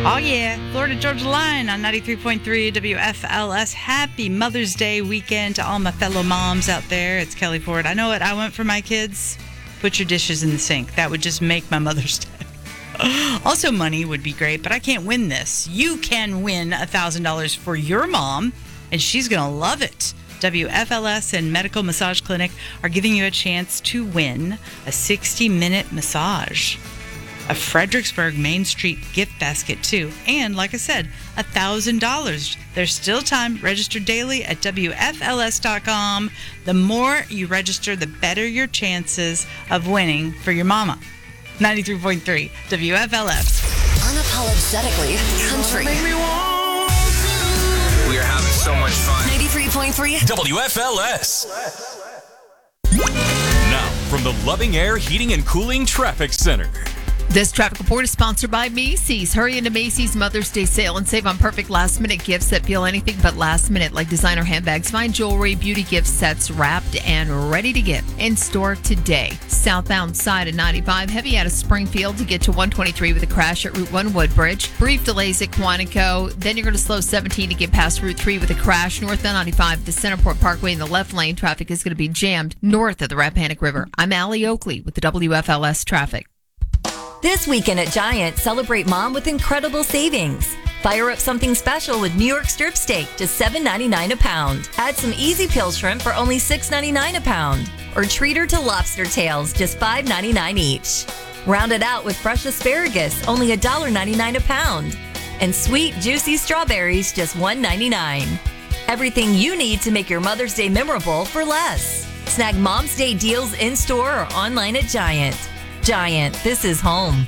Oh, yeah. Florida Georgia Line on 93.3 WFLS. Happy Mother's Day weekend to all my fellow moms out there. It's Kelly Ford. I know what I want for my kids. Put your dishes in the sink. That would just make my Mother's Day. Also, money would be great, but I can't win this. You can win $1,000 for your mom, and she's going to love it. WFLS and Medical Massage Clinic are giving you a chance to win a 60-minute massage, a Fredericksburg Main Street gift basket, too. And like I said, $1,000. There's still time. Register daily at WFLS.com. The more you register, the better your chances of winning for your mama. 93.3 WFLS. Unapologetically country. We are having so much fun. 93.3 WFLS. Now, from the Loving Air Heating and Cooling Traffic Center. This traffic report is sponsored by Macy's. Hurry into Macy's Mother's Day sale and save on perfect last-minute gifts that feel anything but last minute, like designer handbags, fine jewelry, beauty gift sets wrapped and ready to give. In store today. Southbound side of 95, heavy out of Springfield to get to 123 with a crash at Route 1 Woodbridge. Brief delays at Quantico. Then you're going to slow 17 to get past Route 3 with a crash. Northbound 95, the Centerport Parkway in the left lane. Traffic is going to be jammed north of the Rappahannock River. I'm Allie Oakley with the WFLS traffic. This weekend at Giant, celebrate mom with incredible savings. Fire up something special with New York strip steak, just $7.99 a pound. Add some easy peel shrimp for only $6.99 a pound. Or treat her to lobster tails, just $5.99 each. Round it out with fresh asparagus, only $1.99 a pound. And sweet, juicy strawberries, just $1.99. Everything you need to make your Mother's Day memorable for less. Snag Mom's Day deals in store or online at Giant. Giant, this is home.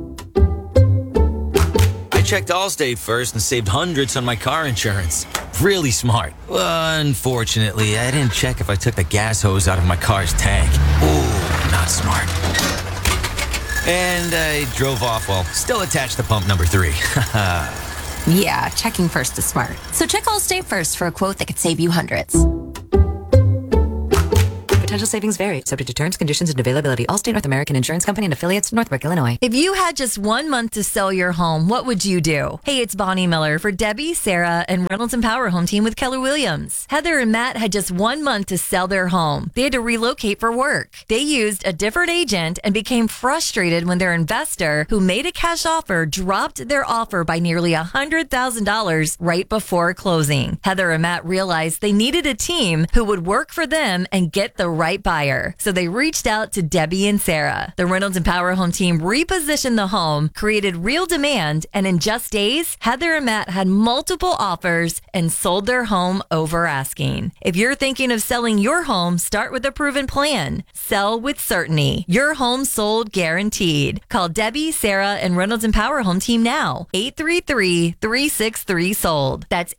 I checked Allstate first and saved hundreds on my car insurance. Really smart. Unfortunately, I didn't check if I took the gas hose out of my car's tank. Ooh, not smart. And I drove off while still attached to pump number 3. Yeah, checking first is smart. So check Allstate first for a quote that could save you hundreds. Potential savings vary, subject to terms, conditions, and availability. Allstate North American Insurance Company and affiliates, Northbrook, Illinois. If you had just 1 month to sell your home, what would you do? Hey, it's Bonnie Miller for Debbie, Sarah, and Reynolds and Power Home Team with Keller Williams. Heather and Matt had just 1 month to sell their home. They had to relocate for work. They used a different agent and became frustrated when their investor, who made a cash offer, dropped their offer by nearly $100,000 right before closing. Heather and Matt realized they needed a team who would work for them and get the right buyer. So they reached out to Debbie and Sarah. The Reynolds and Power Home Team repositioned the home, created real demand, and in just days, Heather and Matt had multiple offers and sold their home over asking. If you're thinking of selling your home, start with a proven plan. Sell with certainty. Your home sold guaranteed. Call Debbie, Sarah, and Reynolds and Power Home Team now. 833-363-SOLD. That's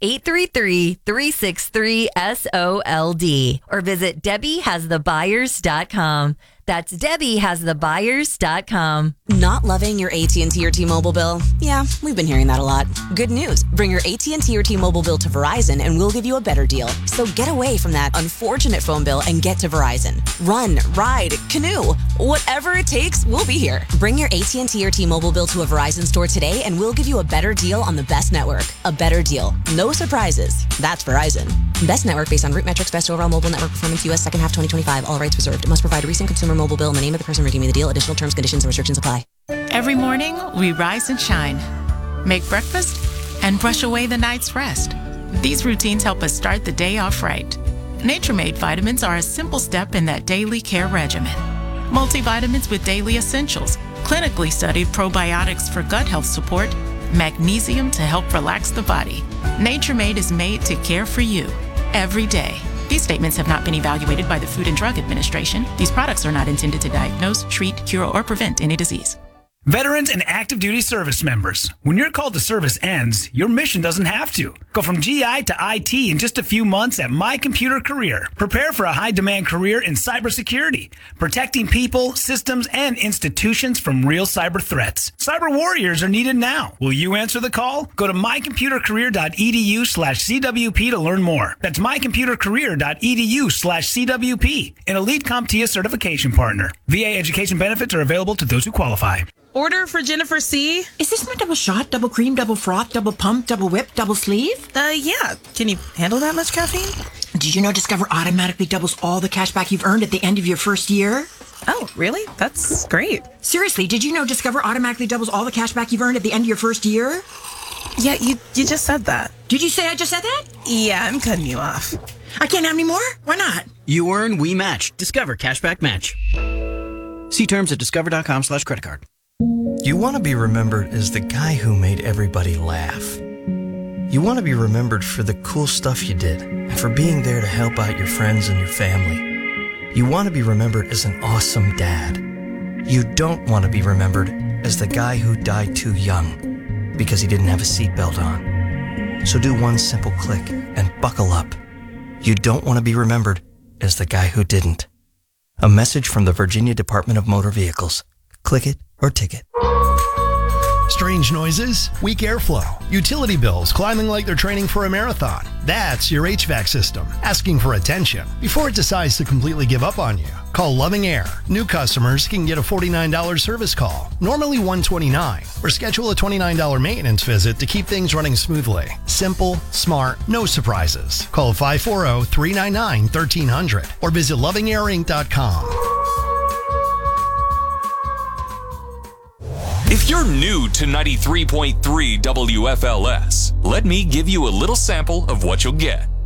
833-363-SOLD. Or visit DebbieHasTheBuyers.com. That's DebbieHasTheBuyers.com. Not loving your AT&T or T-Mobile bill? Yeah, we've been hearing that a lot. Good news. Bring your AT&T or T-Mobile bill to Verizon and we'll give you a better deal. So get away from that unfortunate phone bill and get to Verizon. Run, ride, canoe. Whatever it takes, we'll be here. Bring your AT&T or T-Mobile bill to a Verizon store today and we'll give you a better deal on the best network. A better deal. No surprises. That's Verizon. Best network based on root metrics, best overall mobile network performance, U.S. second half 2025. All rights reserved. Must provide a recent consumer mobile bill in the name of the person redeeming the deal. Additional terms, conditions, and restrictions apply. Every morning, we rise and shine, make breakfast, and brush away the night's rest. These routines help us start the day off right. Nature-Made vitamins are a simple step in that daily care regimen. Multivitamins with daily essentials, clinically studied probiotics for gut health support, magnesium to help relax the body. Nature-Made is made to care for you every day. These statements have not been evaluated by the Food and Drug Administration. These products are not intended to diagnose, treat, cure, or prevent any disease. Veterans and active duty service members, when your call to service ends, your mission doesn't have to. Go from GI to IT in just a few months at My Computer Career. Prepare for a high-demand career in cybersecurity, protecting people, systems, and institutions from real cyber threats. Cyber warriors are needed now. Will you answer the call? Go to mycomputercareer.edu/CWP to learn more. That's mycomputercareer.edu/CWP, an elite CompTIA certification partner. VA education benefits are available to those who qualify. Order for Jennifer C. Is this my double shot, double cream, double froth, double pump, double whip, double sleeve? Yeah. Can you handle that much caffeine? Did you know Discover automatically doubles all the cash back you've earned at the end of your first year? Oh, really? That's great. Seriously, did you know Discover automatically doubles all the cash back you've earned at the end of your first year? Yeah, you just said that. Did you say I just said that? Yeah, I'm cutting you off. I can't have any more? Why not? You earn, we match. Discover Cashback Match. See terms at discover.com/creditcard. You want to be remembered as the guy who made everybody laugh. You want to be remembered for the cool stuff you did and for being there to help out your friends and your family. You want to be remembered as an awesome dad. You don't want to be remembered as the guy who died too young because he didn't have a seatbelt on. So do one simple click and buckle up. You don't want to be remembered as the guy who didn't. A message from the Virginia Department of Motor Vehicles. Click it or ticket. Strange noises, weak airflow, utility bills climbing like they're training for a marathon. That's your HVAC system asking for attention before it decides to completely give up on you. Call Loving Air. New customers can get a $49 service call, normally $129, or schedule a $29 maintenance visit to keep things running smoothly. Simple, smart, no surprises. Call 540-399-1300 or visit lovingairinc.com. If you're new to 93.3 WFLS, let me give you a little sample of what you'll get.